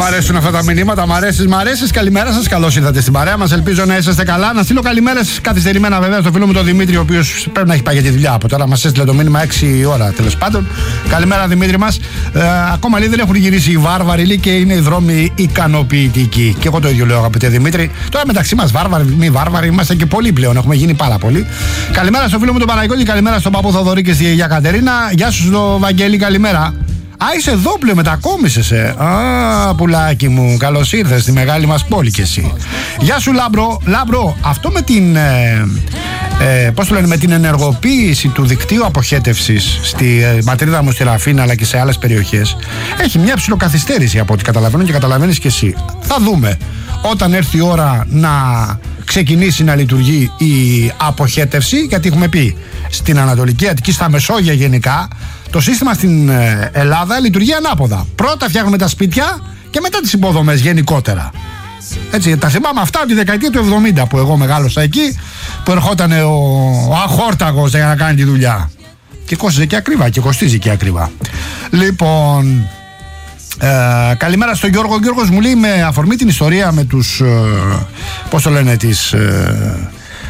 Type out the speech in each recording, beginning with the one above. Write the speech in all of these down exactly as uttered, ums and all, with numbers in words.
αρέσουν αυτά τα μηνύματα, μ' αρέσει, μ' αρέσει. Καλημέρα σας, καλώς ήρθατε στην παρέα μας. Ελπίζω να είσαστε καλά. Να στείλω καλημέρες καθυστερημένα βέβαια στο φίλο μου τον Δημήτρη, ο οποίος πρέπει να έχει πάει για τη δουλειά από τώρα. Μας έστειλε το μήνυμα έξι ώρα τέλος πάντων. Καλημέρα Δημήτρη μας. Ε, ακόμα λέει δεν έχουν γυρίσει οι βάρβαροι λέει, και είναι οι δρόμοι ικανοποιητικοί. Και εγώ το ίδιο λέω, αγαπητέ Δημήτρη. Τώρα μεταξύ μας βάρβαροι, μη βάρβαροι, είμαστε και πολλοί πλέον. Έχουμε γίνει πάρα πολύ. Καλημέρα στο φίλο μου τον Παναγιώτη, καλημέρα στον παππού Θοδωρή και στη γιαγιά Κατερίνα. Γεια σου στο Βαγγέλη, καλημέρα. Α, είσαι εδώ πλέον, μετακόμισες, ε. Α, πουλάκι μου, καλώς ήρθες στη μεγάλη μας πόλη κι εσύ. Γεια σου, Λάμπρο. Λάμπρο, αυτό με την, ε, ε, πώς το λένε, με την ενεργοποίηση του δικτύου αποχέτευσης στη ε, πατρίδα μου, στη Ραφίνα, αλλά και σε άλλες περιοχές, έχει μια ψιλοκαθυστέρηση από ό,τι καταλαβαίνω και καταλαβαίνεις κι εσύ. Θα δούμε όταν έρθει η ώρα να ξεκινήσει να λειτουργεί η αποχέτευση, γιατί έχουμε πει στην Ανατολική Αττική, στα Μεσόγεια γενικά, το σύστημα στην Ελλάδα λειτουργεί ανάποδα. Πρώτα φτιάχνουμε τα σπίτια και μετά τις υποδομές γενικότερα. Έτσι, τα θυμάμαι αυτά από τη δεκαετία του εβδομήντα που εγώ μεγάλωσα εκεί, που ερχόταν ο, ο αχόρταγος για να κάνει τη δουλειά. Και κόστιζε και ακριβά και κοστίζει και ακριβά. Λοιπόν, ε, καλημέρα στον Γιώργο. Ο Γιώργος μου λέει με αφορμή την ιστορία με τους, ε, πώς το λένε, τις... Ε,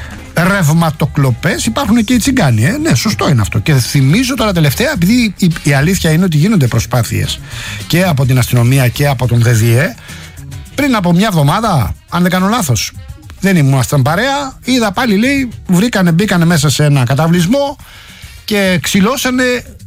ρευματοκλοπές, υπάρχουν και οι τσιγκάνοι. Ε? Ναι, σωστό είναι αυτό. Και θυμίζω τώρα τελευταία, επειδή η, η αλήθεια είναι ότι γίνονται προσπάθειες και από την αστυνομία και από τον ΔΔΕ. Πριν από μια εβδομάδα, αν δεν κάνω λάθος, δεν ήμασταν παρέα, είδα πάλι λέει, βρήκανε, μπήκανε μέσα σε ένα καταβλισμό και ξυλώσανε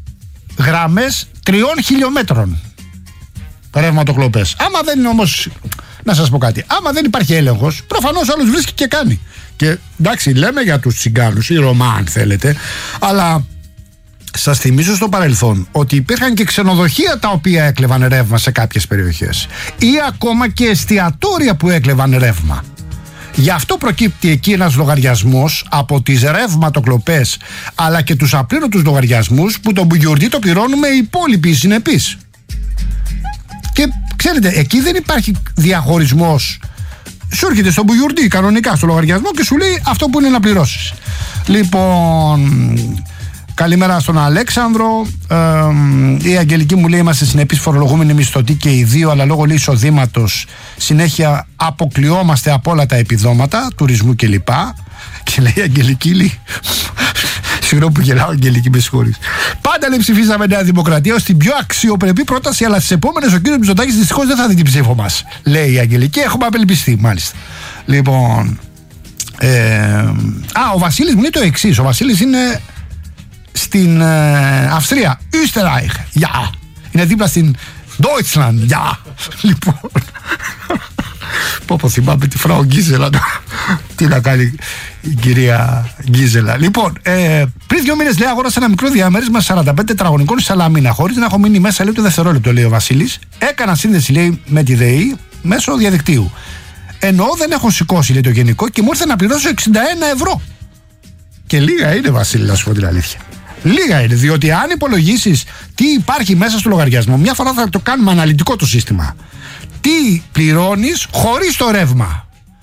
γραμμές τριών χιλιόμετρων ρευματοκλοπές. Άμα δεν είναι όμως, να σας πω κάτι, άμα δεν υπάρχει έλεγχος, προφανώς άλλος βρίσκει και κάνει. Και εντάξει, λέμε για τους τσιγκάνους ή Ρωμά, αν θέλετε, αλλά σας θυμίζω στο παρελθόν ότι υπήρχαν και ξενοδοχεία τα οποία έκλεβαν ρεύμα σε κάποιες περιοχές, ή ακόμα και εστιατόρια που έκλεβαν ρεύμα. Γι' αυτό προκύπτει εκεί ένας λογαριασμός από τις ρευματοκλοπές, αλλά και τους απλήρωτους λογαριασμούς που τον μπουγιουρντή το πληρώνουμε οι υπόλοιποι συνεπείς. Και ξέρετε, εκεί δεν υπάρχει διαχωρισμός. Σου έρχεται στον μπουγιουρντή κανονικά στο λογαριασμό και σου λέει αυτό που είναι να πληρώσεις. Λοιπόν, καλημέρα στον Αλέξανδρο. Ε, η Αγγελική μου λέει είμαστε συνεπείς φορολογούμενοι μισθωτοί και οι δύο, αλλά λόγω εισοδήματος συνέχεια αποκλειόμαστε από όλα τα επιδόματα, τουρισμού κλπ. Και λέει η Αγγελική, λέει, συγγνώμη που γελάω, Αγγελική, με συγχωρείς. Πάντα λέει ψηφίσαμε Νέα Δημοκρατία ως την πιο αξιοπρεπή πρόταση, αλλά στις επόμενες ο κύριος Μητσοτάκης δυστυχώς δεν θα δει την ψήφο μας. Λέει η Αγγελική, έχουμε απελπιστεί, μάλιστα. Λοιπόν. Ε, α, ο Βασίλης μου λέει το εξής. Ο Βασίλης είναι στην ε, Αυστρία. Österreich. Γεια. Yeah. Είναι δίπλα στην Deutschland. Γεια. Yeah. Λοιπόν. Πω πω θυμάμαι τη φράου Γκίζελα. Τι να κάνει η κυρία Γκίζελα. Λοιπόν, ε, πριν δύο μήνες λέει αγόρασα ένα μικρό διαμέρισμα σαράντα πέντε τετραγωνικών στη Σαλαμίνα, χωρίς να έχω μείνει μέσα λέει το δευτερόλεπτο, λέει ο Βασίλης. Έκανα σύνδεση λέει με τη ΔΕΗ μέσω διαδικτύου. Ενώ δεν έχω σηκώσει λέει το γενικό και μου ήρθε να πληρώσω εξήντα ένα ευρώ. Και λίγα είναι, Βασίλη, να σου πω την αλήθεια. Λίγα είναι, διότι αν υπολογίσεις τι υπάρχει μέσα στο λογαριασμό, μια φορά θα το κάνουμε αναλυτικό το σύστημα. Τι πληρώνεις χωρίς το ρεύμα.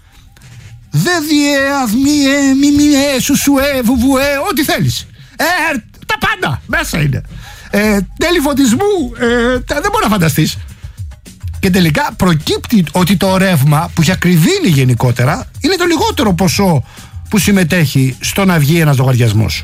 Δε διεαθμίε, μιμιέ, σουσουέ, βουβουέ, ό,τι θέλεις. Ε, τα πάντα μέσα είναι. Ε, τέλη φωτισμού, ε, τα, δεν μπορεί να φανταστείς. Και τελικά προκύπτει ότι το ρεύμα που έχει ακριβήνει γενικότερα είναι το λιγότερο ποσό που συμμετέχει στο να βγει ένας λογαριασμός.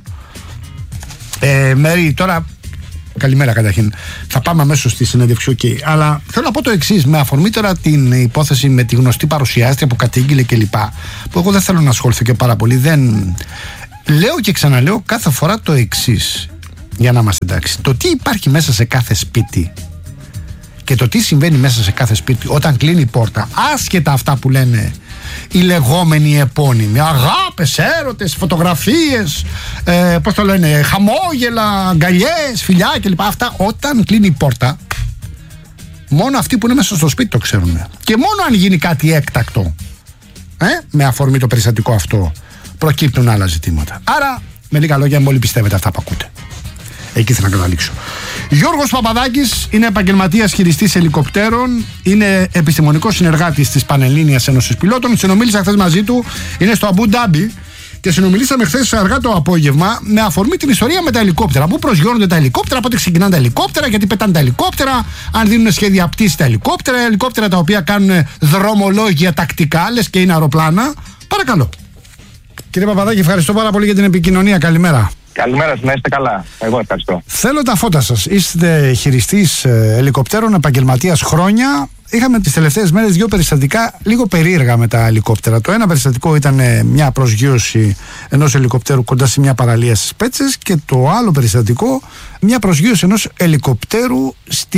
Ε, Μέρη, τώρα καλημέρα καταρχήν. Θα πάμε αμέσως στη συνέντευξη, okay. Αλλά θέλω να πω το εξής, με αφορμή τώρα την υπόθεση με τη γνωστή παρουσιάστρια που κατήγγειλε κλπ. Που εγώ δεν θέλω να ασχοληθώ και πάρα πολύ. Δεν... Λέω και ξαναλέω κάθε φορά το εξής, για να είμαστε εντάξει. Το τι υπάρχει μέσα σε κάθε σπίτι και το τι συμβαίνει μέσα σε κάθε σπίτι όταν κλείνει η πόρτα, άσχετα αυτά που λένε οι λεγόμενοι επώνυμοι, αγάπες, έρωτες, φωτογραφίες, ε, πώς το λένε, χαμόγελα, αγκαλιές, φιλιά κλπ. Αυτά όταν κλείνει η πόρτα, μόνο αυτοί που είναι μέσα στο σπίτι το ξέρουν. Και μόνο αν γίνει κάτι έκτακτο, ε, με αφορμή το περιστατικό αυτό, προκύπτουν άλλα ζητήματα. Άρα, με λίγα λόγια, μην όλοι πιστεύετε αυτά που ακούτε. Εκεί θέλω να καταλήξω. Γιώργος Παπαδάκης είναι επαγγελματίας χειριστής ελικοπτέρων, είναι επιστημονικός συνεργάτης της Πανελλήνιας Ένωσης Πιλότων. Συνομίλησα χθες μαζί του, είναι στο Αμπού Ντάμπι και συνομιλήσαμε χθες αργά το απόγευμα με αφορμή την ιστορία με τα ελικόπτερα. Πού προσγειώνονται τα ελικόπτερα, πότε ξεκινάνε τα ελικόπτερα, γιατί πετάνε τα ελικόπτερα, αν δίνουν σχέδια πτήση τα ελικόπτερα, ελικόπτερα τα οποία κάνουν δρομολόγια τακτικά, λες και είναι αεροπλάνα. Παρακαλώ. Κύριε Παπαδάκη, ευχαριστώ πάρα πολύ για την επικοινωνία. Καλημέρα. Καλημέρα, να είστε καλά. Εγώ ευχαριστώ. Θέλω τα φώτα σας. Είστε χειριστής ελικοπτέρων, επαγγελματίας χρόνια. Είχαμε τις τελευταίες μέρες δύο περιστατικά λίγο περίεργα με τα ελικόπτερα. Το ένα περιστατικό ήταν μια προσγείωση ενός ελικοπτέρου κοντά σε μια παραλία στις Πέτσες, και το άλλο περιστατικό μια προσγείωση ενός ελικοπτέρου στη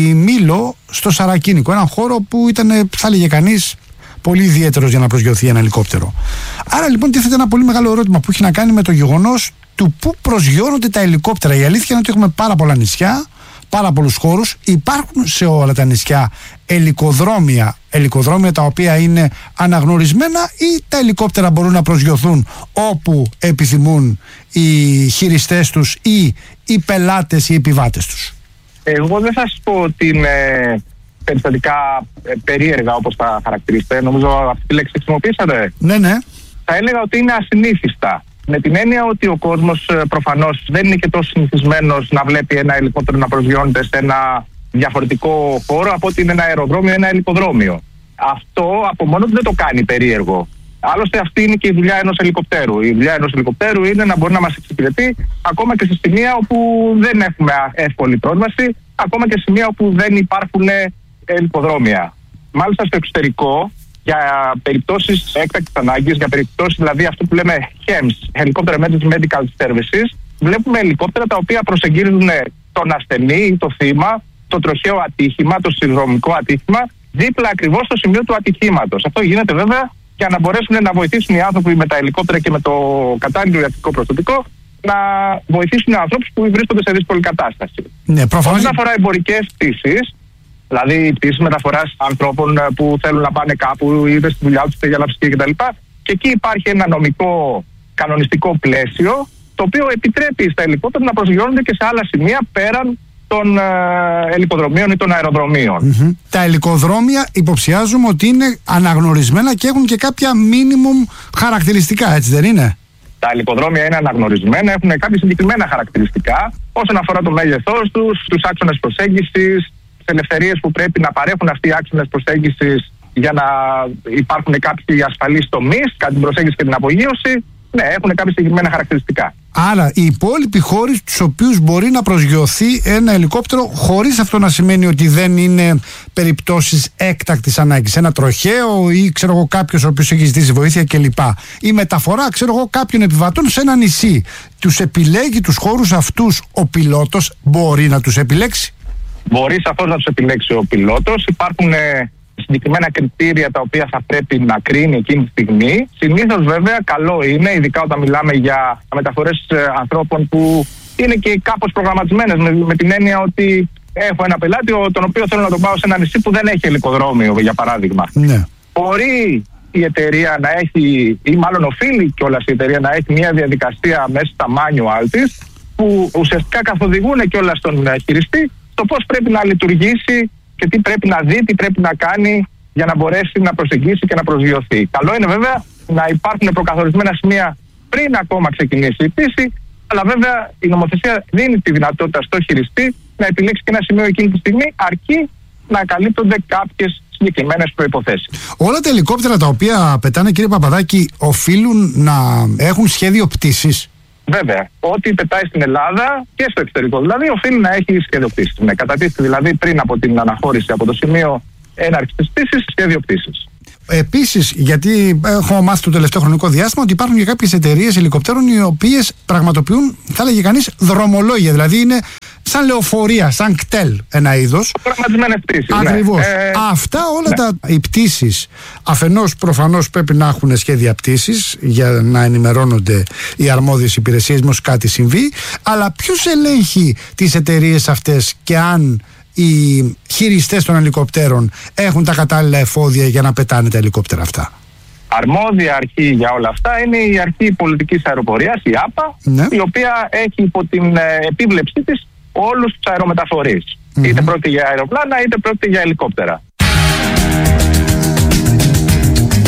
Μήλο, στο Σαρακίνικο. Έναν χώρο που ήταν, θα έλεγε κανείς, πολύ ιδιαίτερος για να προσγειωθεί ένα ελικόπτερο. Άρα λοιπόν τίθεται ένα πολύ μεγάλο ερώτημα που έχει να κάνει με το γεγονός του πού προσγειώνονται τα ελικόπτερα. Η αλήθεια είναι ότι έχουμε πάρα πολλά νησιά, πάρα πολλούς χώρους. Υπάρχουν σε όλα τα νησιά ελικοδρόμια, ελικοδρόμια τα οποία είναι αναγνωρισμένα, ή τα ελικόπτερα μπορούν να προσγειωθούν όπου επιθυμούν οι χειριστές τους ή οι πελάτες ή οι επιβάτες τους? Εγώ δεν θα σας πω ότι είναι περιστατικά ε, περίεργα όπως τα χαρακτηρίσετε. Νομίζω αυτή τη λέξη χρησιμοποίησατε. Ναι, ναι. Θα έλεγα ότι είναι ασυνήθιστα. Με την έννοια ότι ο κόσμος ε, προφανώς δεν είναι και τόσο συνηθισμένος να βλέπει ένα ελικόπτερο να προσγειώνεται σε ένα διαφορετικό χώρο από ότι είναι ένα αεροδρόμιο ή ένα ελικοδρόμιο. Αυτό από μόνο του δεν το κάνει περίεργο. Άλλωστε, αυτή είναι και η δουλειά ενός ελικοπτέρου. Η δουλειά ενός ελικοπτέρου είναι να μπορεί να μας εξυπηρετεί ακόμα και σε σημεία όπου δεν έχουμε εύκολη πρόσβαση, ακόμα και σε σημεία όπου δεν υπάρχουν ελικοδρόμια. Μάλιστα στο εξωτερικό, για περιπτώσεις έκτακτης ανάγκης, για περιπτώσεις δηλαδή αυτό που λέμε χεμς, Helicopter Emergency Medical Services, βλέπουμε ελικόπτερα τα οποία προσεγγίζουν τον ασθενή ή το θύμα, το τροχαίο ατύχημα, το συνδρομικό ατύχημα, δίπλα ακριβώς στο σημείο του ατυχήματος. Αυτό γίνεται βέβαια για να μπορέσουν να βοηθήσουν οι άνθρωποι με τα ελικόπτερα και με το κατάλληλο ιατρικό προσωπικό να βοηθήσουν ανθρώπους που βρίσκονται σε δύσκολη κατάσταση. Ναι, προφανώς. Όσον αφορά εμπορικές πτήσεις, δηλαδή πτήσεις μεταφοράς ανθρώπων που θέλουν να πάνε κάπου, είτε στη δουλειά τους, είτε για λαψική κτλ. Και εκεί υπάρχει ένα νομικό κανονιστικό πλαίσιο, το οποίο επιτρέπει στα ελικόπτερα να προσγειώνονται και σε άλλα σημεία πέραν των ε, ελικοδρομίων ή των αεροδρομίων. Mm-hmm. Τα ελικοδρόμια υποψιάζουμε ότι είναι αναγνωρισμένα και έχουν και κάποια minimum χαρακτηριστικά, έτσι δεν είναι? Τα ελικοδρόμια είναι αναγνωρισμένα, έχουν κάποια συγκεκριμένα χαρακτηριστικά όσον αφορά το μέγεθός τους, τους άξονες προσέγγισης, τις ελευθερίες που πρέπει να παρέχουν αυτοί οι άξονες προσέγγισης για να υπάρχουν κάποιοι ασφαλείς τομείς κατά την προσέγγιση και την απογείωση. Ναι, έχουν κάποια συγκεκριμένα χαρακτηριστικά. Άρα οι υπόλοιποι χώροι στους οποίους μπορεί να προσγειωθεί ένα ελικόπτερο, χωρίς αυτό να σημαίνει ότι δεν είναι περιπτώσεις έκτακτης ανάγκης. Ένα τροχαίο ή ξέρω εγώ κάποιος ο οποίος έχει ζητήσει βοήθεια κλπ. Η μεταφορά ξέρω εγώ κάποιων επιβατών σε ένα νησί. Τους επιλέγει τους χώρους αυτούς ο πιλότος, μπορεί να τους επιλέξει? Μπορεί σαφώς να τους επιλέξει ο πιλότος. Υπάρχουν ε, συγκεκριμένα κριτήρια τα οποία θα πρέπει να κρίνει εκείνη τη στιγμή. Συνήθως βέβαια καλό είναι, ειδικά όταν μιλάμε για μεταφορές ε, ανθρώπων που είναι και κάπως προγραμματισμένες, με, με την έννοια ότι έχω ένα πελάτη τον οποίο θέλω να τον πάω σε ένα νησί που δεν έχει ελικοδρόμιο, για παράδειγμα. Ναι. Μπορεί η εταιρεία να έχει, ή μάλλον οφείλει κιόλας η εταιρεία να έχει μια διαδικασία μέσα στα manual της, που ουσιαστικά καθοδηγούν κιόλας τον χειριστή το πώς πρέπει να λειτουργήσει και τι πρέπει να δει, τι πρέπει να κάνει για να μπορέσει να προσεγγίσει και να προσγειωθεί. Καλό είναι βέβαια να υπάρχουν προκαθορισμένα σημεία πριν ακόμα ξεκινήσει η πτήση, αλλά βέβαια η νομοθεσία δίνει τη δυνατότητα στο χειριστή να επιλέξει και ένα σημείο εκείνη τη στιγμή, αρκεί να καλύπτονται κάποιες συγκεκριμένες προϋποθέσεις. Όλα τα ελικόπτερα τα οποία πετάνε, κύριε Παπαδάκη, οφείλουν να έχουν σχέδιο πτήσης? Βέβαια. Ό,τι πετάει στην Ελλάδα και στο εξωτερικό δηλαδή οφείλει να έχει σχέδιο πτήσης. Ναι, κατατίθεται δηλαδή πριν από την αναχώρηση από το σημείο έναρξης της πτήσης, σχέδιο πτήσης. Επίσης, γιατί έχω μάθει το τελευταίο χρονικό διάστημα ότι υπάρχουν και κάποιες εταιρείες ελικοπτέρων οι οποίες πραγματοποιούν, θα έλεγε κανείς, δρομολόγια. Δηλαδή είναι σαν λεωφορεία, σαν κτέλ ένα είδος. Προγραμματισμένες πτήσεις. Ακριβώς. Ναι. Ε, Αυτά όλα ναι. τα οι πτήσεις, αφενός προφανώς πρέπει να έχουν σχέδια πτήσης για να ενημερώνονται οι αρμόδιες υπηρεσίες μόλις κάτι συμβεί. Αλλά ποιος ελέγχει τις εταιρείες αυτές και αν οι χειριστές των ελικοπτέρων έχουν τα κατάλληλα εφόδια για να πετάνε τα ελικόπτερα αυτά? Αρμόδια αρχή για όλα αυτά είναι η Αρχή Πολιτικής Αεροπορίας, η ΆΠΑ, ναι. η οποία έχει υπό την ε, επίβλεψή της όλους τους αερομεταφορείς. Mm-hmm. Είτε πρόκειται για αεροπλάνα είτε πρόκειται για ελικόπτερα.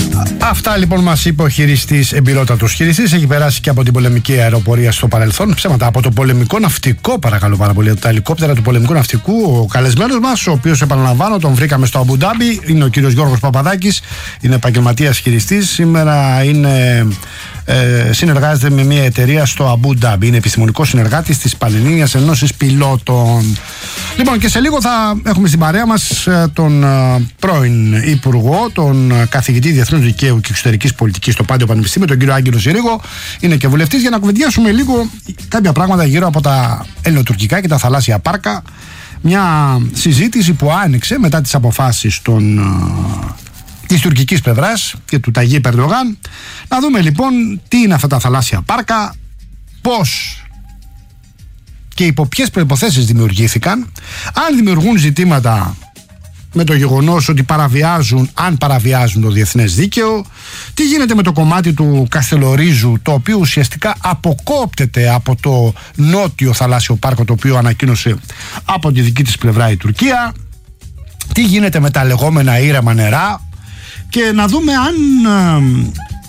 Αυτά λοιπόν μας είπε ο χειριστής, εμπειρότατος χειριστής. Έχει περάσει και από την πολεμική αεροπορία στο παρελθόν. Ψέματα, από το πολεμικό ναυτικό, παρακαλώ πάρα πολύ. Τα ελικόπτερα του πολεμικού ναυτικού. Ο καλεσμένος μας, ο οποίος, επαναλαμβάνω, τον βρήκαμε στο Αμπου Ντάμπι, είναι ο κύριος Γιώργος Παπαδάκης. Είναι επαγγελματίας χειριστής. Σήμερα είναι. Ε, συνεργάζεται με μια εταιρεία στο Αμπου Ντάμπι. Είναι επιστημονικός συνεργάτης της Πανελλήνιας Ενώσης Πιλότων. Λοιπόν, και σε λίγο θα έχουμε στην παρέα μας τον ε, πρώην Υπουργό, τον ε, καθηγητή Διεθνούς Δικαίου και Εξωτερικής Πολιτικής στο Πάντιο Πανεπιστήμιο, τον κύριο Άγγελο Συρίγο. Είναι και βουλευτής, για να κουβεντιάσουμε λίγο κάποια πράγματα γύρω από τα ελληνοτουρκικά και τα θαλάσσια πάρκα. Μια συζήτηση που άνοιξε μετά τις αποφάσεις των. Ε, της τουρκικής πλευράς και του Ταγί Ερντογάν. Να δούμε λοιπόν τι είναι αυτά τα θαλάσσια πάρκα, πώς και υπό ποιες προϋποθέσεις δημιουργήθηκαν, αν δημιουργούν ζητήματα με το γεγονός ότι παραβιάζουν, αν παραβιάζουν το διεθνές δίκαιο, τι γίνεται με το κομμάτι του Καστελορίζου, το οποίο ουσιαστικά αποκόπτεται από το νότιο θαλάσσιο πάρκο, το οποίο ανακοίνωσε από τη δική της πλευρά η Τουρκία, τι γίνεται με τα λεγόμενα ήρεμα νερά, και να δούμε αν ε,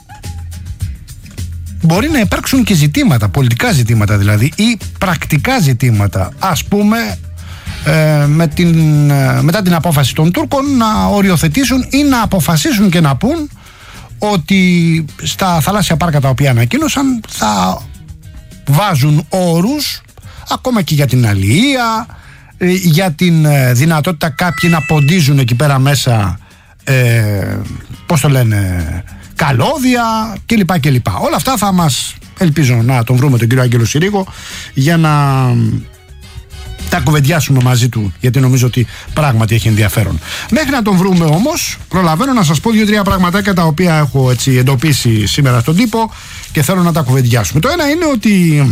μπορεί να υπάρξουν και ζητήματα, πολιτικά ζητήματα δηλαδή, ή πρακτικά ζητήματα, ας πούμε ε, με την, ε, μετά την απόφαση των Τούρκων να οριοθετήσουν ή να αποφασίσουν και να πούν ότι στα θαλάσσια πάρκα τα οποία ανακοίνωσαν θα βάζουν όρους ακόμα και για την αλληλεία, ε, για την ε, δυνατότητα κάποιοι να ποντίζουν εκεί πέρα μέσα Ε, πώς το λένε, καλώδια κλπ, κλπ. Όλα αυτά θα μας, ελπίζω να τον βρούμε τον κύριο Άγγελο Συρίγο για να τα κουβεντιάσουμε μαζί του, γιατί νομίζω ότι πράγματι έχει ενδιαφέρον. Μέχρι να τον βρούμε όμως, προλαβαίνω να σας πω δύο-τρία πραγματάκια τα οποία έχω έτσι εντοπίσει σήμερα στον τύπο και θέλω να τα κουβεντιάσουμε. Το ένα είναι ότι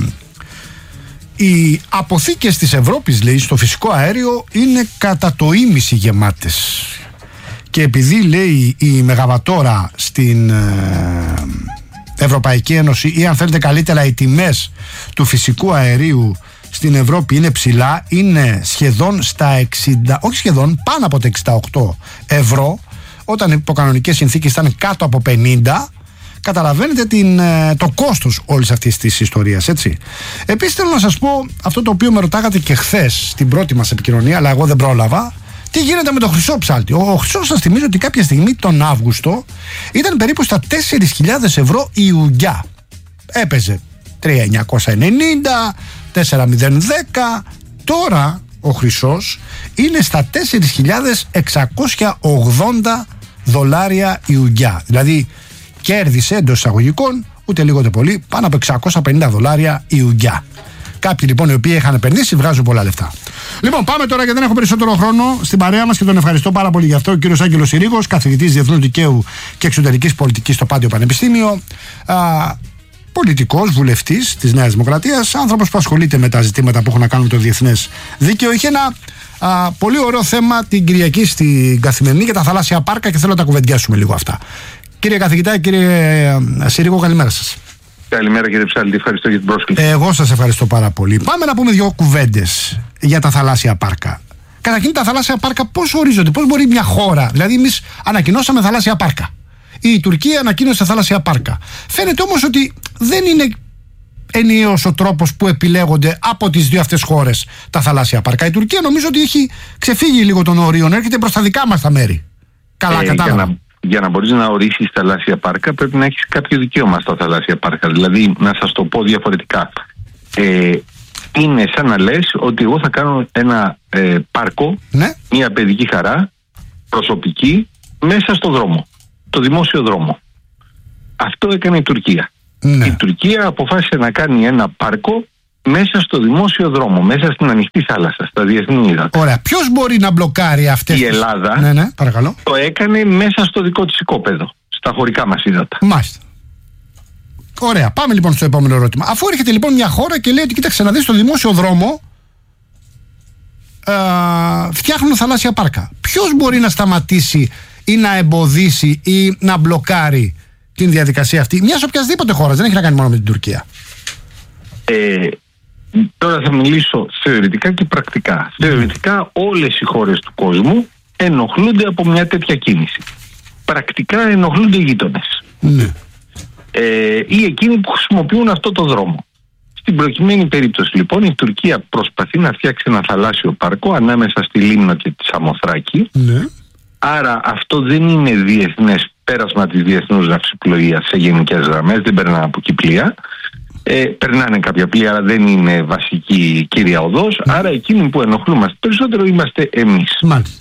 οι αποθήκες της Ευρώπης, λέει, στο φυσικό αέριο είναι κατά το ίμιση γεμάτες. Και επειδή, λέει, η μεγαβατόρα στην ε, Ευρωπαϊκή Ένωση, ή αν θέλετε καλύτερα οι τιμές του φυσικού αερίου στην Ευρώπη είναι ψηλά, είναι σχεδόν στα εξήντα, όχι σχεδόν, πάνω από τα εξήντα οκτώ ευρώ, όταν υπό κανονικές συνθήκες ήταν κάτω από πενήντα. Καταλαβαίνετε την, το κόστος όλης αυτής της ιστορίας, έτσι. Επίσης θέλω να σας πω αυτό το οποίο με ρωτάγατε και χθες στην πρώτη μας επικοινωνία, αλλά εγώ δεν πρόλαβα. Τι γίνεται με το χρυσό ψάλτη? Ο, ο χρυσός, σας θυμίζω ότι κάποια στιγμή τον Αύγουστο ήταν περίπου στα τέσσερις χιλιάδες ευρώ η ουγγιά. Έπαιζε τρεις χιλιάδες εννιακόσια ενενήντα, τέσσερα χιλιάδες δέκα. Τώρα ο χρυσός είναι στα τέσσερις χιλιάδες εξακόσια ογδόντα δολάρια η ουγγιά. Δηλαδή κέρδισε εντός εισαγωγικών ούτε λίγο ούτε πολύ πάνω από εξακόσια πενήντα δολάρια η ουγγιά. Κάποιοι λοιπόν οι οποίοι είχαν επενδύσει βγάζουν πολλά λεφτά. Λοιπόν, πάμε τώρα, γιατί δεν έχω περισσότερο χρόνο, στην παρέα μας και τον ευχαριστώ πάρα πολύ γι' αυτό, ο κύριος Άγγελος Συρίγος, καθηγητής Διεθνούς Δικαίου και Εξωτερικής Πολιτικής στο Πάντιο Πανεπιστήμιο, α, πολιτικός, βουλευτής της Νέας Δημοκρατίας, άνθρωπος που ασχολείται με τα ζητήματα που έχουν να κάνουν με το διεθνές δίκαιο. Είχε ένα α, πολύ ωραίο θέμα την Κυριακή στην Καθημερινή για τα θαλάσσια πάρκα και θέλω να τα κουβεντιάσουμε λίγο αυτά. Κύριε καθηγητά, κύριε Συρίγο, καλημέρα σας. Καλημέρα κύριε Ψάλτη, ευχαριστώ για την πρόσκληση. Εγώ σας ευχαριστώ πάρα πολύ. Πάμε να πούμε δύο κουβέντες για τα θαλάσσια πάρκα. Καταρχήν, τα θαλάσσια πάρκα πώς ορίζονται, πώς μπορεί μια χώρα, δηλαδή εμείς ανακοινώσαμε θαλάσσια πάρκα. Η Τουρκία ανακοίνωσε θαλάσσια πάρκα. Φαίνεται όμως ότι δεν είναι ενιαίος ο τρόπος που επιλέγονται από τις δύο αυτές χώρες τα θαλάσσια πάρκα. Η Τουρκία νομίζω ότι έχει ξεφύγει λίγο των ορίων, έρχεται προς τα δικά μας τα μέρη. Καλά, ε, κατάλαβα. Για να μπορείς να ορίσεις θαλάσσια πάρκα πρέπει να έχεις κάποιο δικαίωμα στα θαλάσσια πάρκα. Δηλαδή, να σας το πω διαφορετικά, ε, είναι σαν να λες ότι εγώ θα κάνω ένα ε, πάρκο, ναι, μια παιδική χαρά προσωπική μέσα στο δρόμο, το δημόσιο δρόμο. Αυτό έκανε η Τουρκία. Ναι. Η Τουρκία αποφάσισε να κάνει ένα πάρκο μέσα στο δημόσιο δρόμο, μέσα στην ανοιχτή θάλασσα, στα διεθνή ύδατα. Ωραία. Ποιος μπορεί να μπλοκάρει αυτές η τις... Ελλάδα, ναι, ναι, παρακαλώ, το έκανε μέσα στο δικό της οικόπεδο, στα χωρικά μας ύδατα. Μάλιστα. Ωραία. Πάμε λοιπόν στο επόμενο ερώτημα. Αφού έρχεται λοιπόν μια χώρα και λέει ότι κοίταξε να δεις, στο δημόσιο δρόμο ε, φτιάχνουν θαλάσσια πάρκα. Ποιος μπορεί να σταματήσει ή να εμποδίσει ή να μπλοκάρει την διαδικασία αυτή μιας οποιασδήποτε χώρας? Δεν έχει να κάνει μόνο με την Τουρκία. Ε, τώρα θα μιλήσω θεωρητικά και πρακτικά. Mm. Θεωρητικά όλες οι χώρες του κόσμου ενοχλούνται από μια τέτοια κίνηση. πρακτικά ενοχλούνται οι γείτονες. Ναι. Ε, ή εκείνοι που χρησιμοποιούν αυτό το δρόμο. Στην προκειμένη περίπτωση λοιπόν η Τουρκία προσπαθεί να φτιάξει ένα θαλάσσιο πάρκο ανάμεσα στη Λίμνο και τη Σαμοθράκη. Ναι. Άρα αυτό δεν είναι διεθνές πέρασμα της διεθνούς ναυσιπλοείας σε γενικές γραμμές, δεν περνάνε από εκεί πλοία. Ε, περνάνε κάποια πλοία, αλλά δεν είναι βασική κύρια οδός. Mm. Άρα εκείνοι που ενοχλούμαστε περισσότερο είμαστε εμείς. Μάλιστα.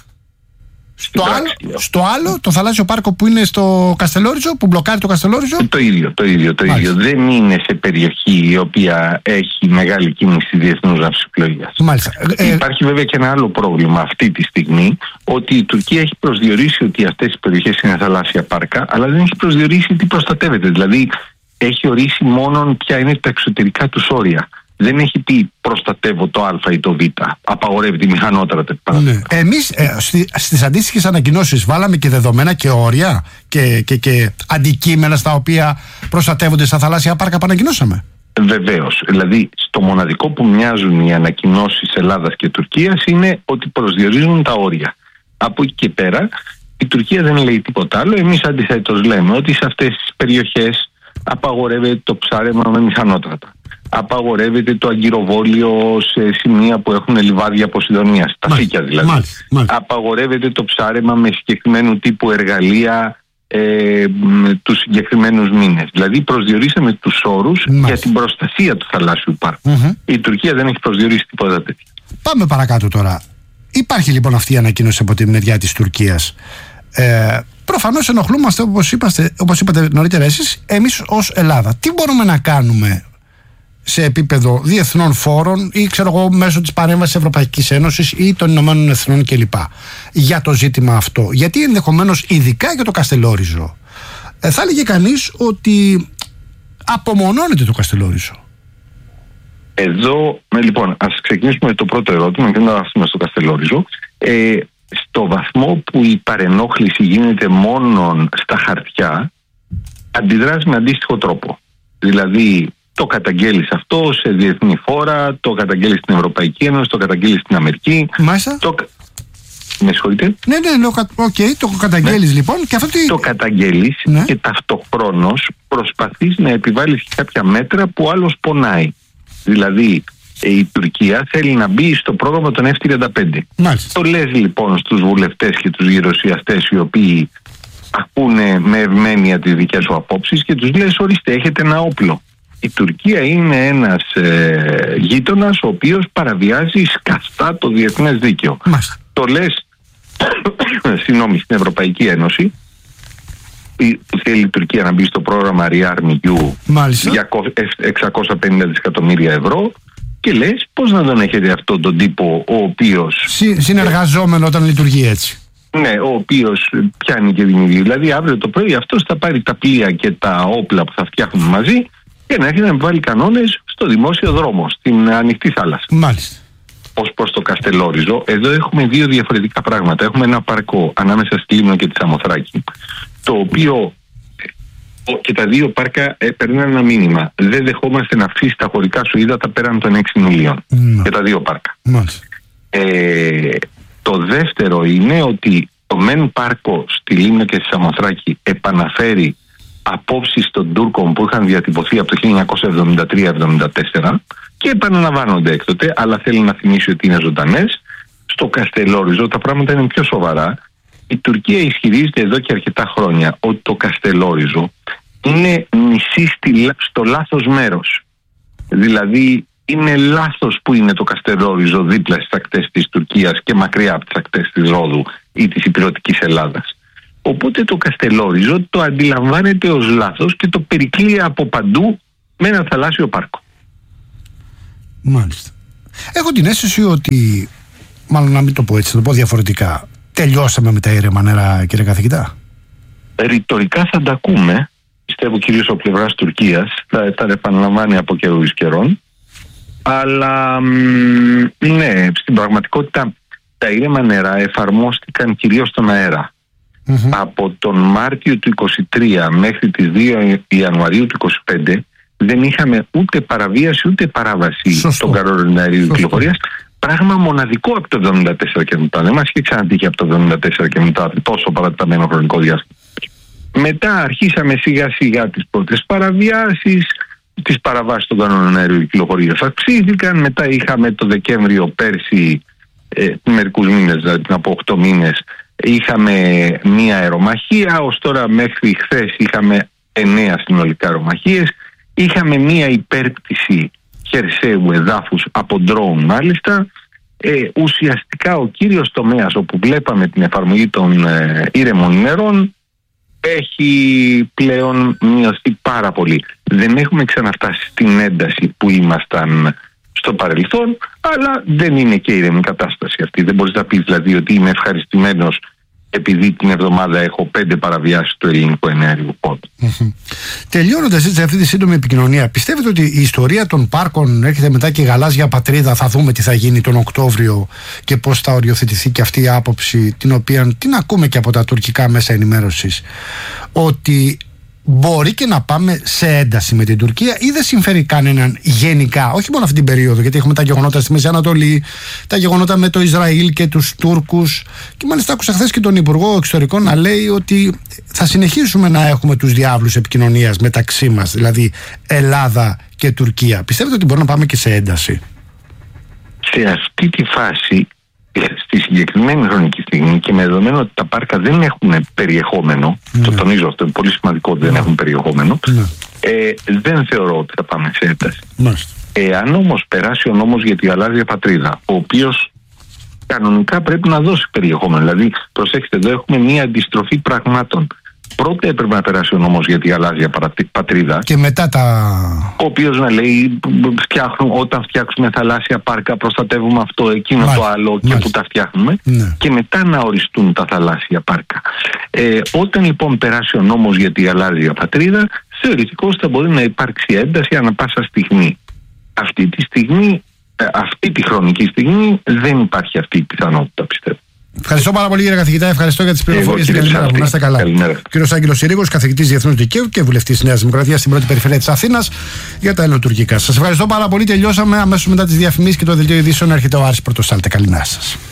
Στο άλλο, στο άλλο, το θαλάσσιο πάρκο που είναι στο Καστελόριζο, που μπλοκάρει το Καστελόριζο. Το ίδιο, το ίδιο, το ίδιο. Δεν είναι σε περιοχή η οποία έχει μεγάλη κίνηση διεθνούς ναυσιπλοείας. Μάλιστα. Ε, Υπάρχει βέβαια και ένα άλλο πρόβλημα αυτή τη στιγμή, ότι η Τουρκία έχει προσδιορίσει ότι αυτές οι περιοχές είναι θαλάσσια πάρκα, αλλά δεν έχει προσδιορίσει τι προστατεύεται. Δηλαδή, έχει ορίσει μόνο ποια είναι τα εξωτερικά τους όρια. Δεν έχει πει προστατεύω το Α ή το Β. Απαγορεύει τη μηχανότερα. Ναι. Εμείς ε, στι, στις αντίστοιχες ανακοινώσεις βάλαμε και δεδομένα και όρια και, και, και αντικείμενα στα οποία προστατεύονται στα θαλάσσια πάρκα που ανακοινώσαμε. Βεβαίως. Δηλαδή, στο μοναδικό που μοιάζουν οι ανακοινώσεις Ελλάδας και Τουρκίας είναι ότι προσδιορίζουν τα όρια. Από εκεί και πέρα, η Τουρκία δεν λέει τίποτα άλλο. Εμείς αντιθέτως λέμε ότι σε αυτές τις περιοχές απαγορεύεται το ψάρεμα με μηχανότρατα. Απαγορεύεται το αγκυροβόλιο σε σημεία που έχουν λιβάδια Ποσειδονίας, τα φύκια δηλαδή. Μάλιστα, μάλιστα. Απαγορεύεται το ψάρεμα με συγκεκριμένου τύπου εργαλεία ε, τους συγκεκριμένους μήνες. Δηλαδή προσδιορίσαμε τους όρους μάλιστα. για την προστασία του θαλάσσιου πάρκου. Mm-hmm. Η Τουρκία δεν έχει προσδιορίσει τίποτα τέτοιο. Πάμε παρακάτω τώρα. Υπάρχει λοιπόν αυτή η ανακοίνωση από τη μεριά της Τουρκίας. Ε, προφανώς ενοχλούμαστε, όπως είπατε, όπως είπατε νωρίτερα εσείς, εμείς ως Ελλάδα. Τι μπορούμε να κάνουμε σε επίπεδο διεθνών φόρων ή ξέρω εγώ μέσω της παρέμβασης Ευρωπαϊκής Ένωσης ή των Ηνωμένων Εθνών κλπ. Για το ζήτημα αυτό? Γιατί ενδεχομένως ειδικά για το Καστελόριζο ε, θα έλεγε κανείς ότι απομονώνεται το Καστελόριζο. Εδώ, λοιπόν, ας ξεκινήσουμε με το πρώτο ερώτημα και να έρθουμε στο Καστελόριζο. Ε, στο βαθμό που η παρενόχληση γίνεται μόνο στα χαρτιά, αντιδράσει με αντίστοιχο τρόπο. Δηλαδή, το καταγγέλεις αυτό σε διεθνή φόρα, το καταγγέλεις στην Ευρωπαϊκή Ένωση, το καταγγέλεις στην Αμερική. Μάλιστα. Το... Με συγχωρείτε. Ναι, ναι, ναι, okay, το καταγγέλεις ναι. λοιπόν. Και αυτό τι... Το καταγγέλεις ναι. και ταυτοχρόνως προσπαθείς να επιβάλλεις κάποια μέτρα που άλλος πονάει. Δηλαδή, η Τουρκία θέλει να μπει στο πρόγραμμα των εφ τριάντα πέντε. Μάλιστα. Το λες λοιπόν στους βουλευτές και τους γερουσιαστές οι οποίοι ακούνε με ευμένεια τις δικές σου απόψεις και τους λες ορίστε έχετε ένα όπλο. Η Τουρκία είναι ένας ε, γείτονας ο οποίος παραβιάζει σκαστά το διεθνές δίκαιο. Μάλιστα. Το λες συγγνώμη, στην Ευρωπαϊκή Ένωση που θέλει η Τουρκία να μπει στο πρόγραμμα ReArmEU για εξακόσια πενήντα δισεκατομμύρια ευρώ και λες πώς να τον έχετε αυτόν τον τύπο ο οποίος Συ, συνεργαζόμενο όταν λειτουργεί έτσι. Ναι, ο οποίος πιάνει και δημιουργεί. Δηλαδή αύριο το πρωί αυτός θα πάρει τα πλοία και τα όπλα που θα φτιάχνουν μαζί και να έρχεται να βάλει κανόνες στο δημόσιο δρόμο, στην ανοιχτή θάλασσα. Μάλιστα. Ως προς το Καστελόριζο, εδώ έχουμε δύο διαφορετικά πράγματα. Έχουμε ένα πάρκο ανάμεσα στη Λίμνο και τη Σαμοθράκη, το οποίο και τα δύο πάρκα παίρνουν ένα μήνυμα. Δεν δεχόμαστε να αφήσει τα χωρικά σου ύδατα πέραν των έξι μιλίων. Mm. Και τα δύο πάρκα. Μάλιστα. Ε, το δεύτερο είναι ότι το μεν πάρκο στη Λίμνο και στη Σαμοθράκη επαναφέρει απόψεις των Τούρκων που είχαν διατυπωθεί από το χίλια εννιακόσια εβδομήντα τρία εβδομήντα τέσσερα και επαναλαμβάνονται έκτοτε, αλλά θέλει να θυμίσει ότι είναι ζωντανές. Στο Καστελόριζο τα πράγματα είναι πιο σοβαρά. Η Τουρκία ισχυρίζεται εδώ και αρκετά χρόνια ότι το Καστελόριζο είναι νησί στο λάθος μέρος. Δηλαδή είναι λάθος που είναι το Καστελόριζο δίπλα στις ακτές της Τουρκίας και μακριά από τις ακτές της Ρόδου ή της Ηπειρωτικής Ελλάδας. Οπότε το Καστελόριζο το αντιλαμβάνεται ως λάθος και το περικλεί από παντού με ένα θαλάσσιο πάρκο. Μάλιστα. Έχω την αίσθηση ότι, μάλλον να μην το πω έτσι, θα το πω διαφορετικά, τελειώσαμε με τα ήρεμα νερά, κύριε καθηγητά. Ρητορικά θα τα ακούμε, πιστεύω κυρίως από πλευράς Τουρκίας, θα τα επαναλαμβάνει από καιρού εις καιρών, αλλά μ, ναι, στην πραγματικότητα τα ήρεμα νερά εφαρμόστηκαν κυρίως στον αέρα. Mm-hmm. Από τον Μάρτιο του είκοσι τρία μέχρι τις δύο Ιανουαρίου του είκοσι πέντε δεν είχαμε ούτε παραβίαση ούτε παράβαση Σωστό. των κανόνων αερίου κυκλοφορίας. Πράγμα μοναδικό από το εβδομήντα τέσσερα και μετά. Δεν μας είχε ξανατύχει από το εβδομήντα τέσσερα και μετά τόσο παρατεταμένο χρονικό διάστημα. Μετά αρχίσαμε σιγά σιγά τις πρώτες παραβιάσεις, τις παραβάσεις των κανόνων αερίου κυκλοφορίας αυξήθηκαν. Μετά είχαμε το Δεκέμβριο πέρσι, ε, μερικούς μήνες, δηλαδή από οκτώ μήνες, είχαμε μία αερομαχία. Ως τώρα μέχρι χθες είχαμε εννέα συνολικά αερομαχίες. Είχαμε μία υπέρπτυση χερσαίου εδάφους από ντρόουν μάλιστα. Ε, ουσιαστικά ο κύριος τομέας όπου βλέπαμε την εφαρμογή των ε, ήρεμων ημερών έχει πλέον μειωθεί πάρα πολύ. Δεν έχουμε ξαναφτάσει στην ένταση που ήμασταν στο παρελθόν, αλλά δεν είναι και ήρεμη κατάσταση αυτή. Δεν μπορείς να πεις δηλαδή ότι είμαι ευχαριστημένος επειδή την εβδομάδα έχω πέντε παραβιάσεις του ελληνικού ενέργειου πόντου. Mm-hmm. Τελειώνοντας έτσι αυτή τη σύντομη επικοινωνία, πιστεύετε ότι η ιστορία των πάρκων έρχεται μετά και η γαλάζια πατρίδα? Θα δούμε τι θα γίνει τον Οκτώβριο και πώς θα οριοθετηθεί και αυτή η άποψη, την οποία την ακούμε και από τα τουρκικά μέσα ενημέρωσης, ότι μπορεί και να πάμε σε ένταση με την Τουρκία, ή δεν συμφέρει κανέναν γενικά, όχι μόνο αυτή την περίοδο, γιατί έχουμε τα γεγονότα στη Μέση Ανατολή, τα γεγονότα με το Ισραήλ και τους Τούρκους, και μάλιστα άκουσα χθες και τον Υπουργό Εξωτερικών να λέει ότι θα συνεχίσουμε να έχουμε τους διάβλους επικοινωνίας μεταξύ μας, δηλαδή Ελλάδα και Τουρκία. Πιστεύετε ότι μπορούμε να πάμε και σε ένταση? Σε αυτή τη φάση, στη συγκεκριμένη χρονική στιγμή, και με δεδομένο ότι τα πάρκα δεν έχουν περιεχόμενο, ναι. το τονίζω αυτό, είναι πολύ σημαντικό ότι δεν ναι. έχουν περιεχόμενο, ναι. ε, δεν θεωρώ ότι θα πάμε σε ένταση. Εάν όμως περάσει ο νόμος για τη γαλάζια πατρίδα, ο οποίος κανονικά πρέπει να δώσει περιεχόμενο, δηλαδή προσέξτε, εδώ έχουμε μία αντιστροφή πραγμάτων. Πρώτα έπρεπε να περάσει ο νόμος για τη γαλάζια πατρίδα. Και μετά τα... Ο οποίος να λέει, φτιάχνουν, όταν φτιάξουμε θαλάσσια πάρκα, προστατεύουμε αυτό, εκείνο μάλιστα, το άλλο και μάλιστα. που τα φτιάχνουμε. Ναι. Και μετά να οριστούν τα θαλάσσια πάρκα. Ε, όταν λοιπόν περάσει ο νόμος για τη γαλάζια πατρίδα, θεωρητικώς θα μπορεί να υπάρξει ένταση ανά πάσα στιγμή. Αυτή τη στιγμή, αυτή τη χρονική στιγμή, δεν υπάρχει αυτή η πιθανότητα, πιστεύω. Ευχαριστώ πάρα πολύ, κύριε καθηγητά. Ευχαριστώ για τις πληροφορίες. Καλημέρα. Να είστε καλά. Κύριος Άγγελος Συρίγος, καθηγητής Διεθνούς Δικαίου και βουλευτής της Νέας Δημοκρατίας στην πρώτη περιφέρεια της Αθήνας για τα ελληνοτουρκικά. Σας ευχαριστώ πάρα πολύ. Τελειώσαμε. Αμέσως μετά τις διαφημίσεις και το δελτίο ειδήσεων έρχεται ο Άρης Πρωτοσάλτε. Καλημέρα σας.